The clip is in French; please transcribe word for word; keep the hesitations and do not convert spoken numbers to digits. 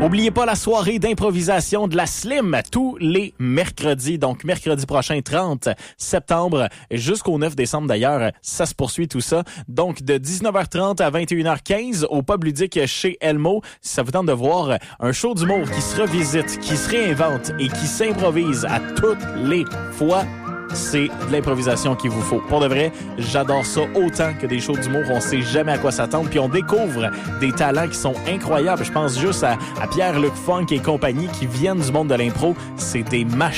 Oubliez pas la soirée d'improvisation de la Slim tous les mercredis. Donc, mercredi prochain, trente septembre, jusqu'au neuf décembre d'ailleurs, ça se poursuit tout ça. Donc, de dix-neuf heures trente à vingt et une heures quinze au pub ludique chez Elmo. Si ça vous tente de voir un show d'humour qui se revisite, qui se réinvente et qui s'improvise à toutes les fois, c'est de l'improvisation qu'il vous faut. Pour de vrai, j'adore ça autant que des shows d'humour. On sait jamais à quoi s'attendre. Puis on découvre des talents qui sont incroyables. Je pense juste à, à Pierre-Luc Funk et compagnie qui viennent du monde de l'impro. C'est des machines.